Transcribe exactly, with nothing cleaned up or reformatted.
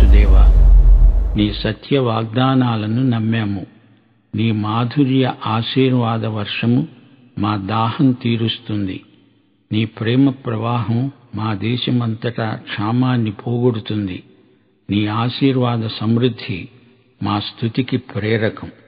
యేసుదేవా. నీ సత్య వాగ్దానాలను నమ్మాము. నీ మాధుర్య ఆశీర్వాద వర్షము మా దాహం తీరుస్తుంది. నీ ప్రేమ ప్రవాహం మా దేశమంతటా క్షామాన్ని పోగొడుతుంది. నీ ఆశీర్వాద సమృద్ధి మా స్తుతికి ప్రేరకం.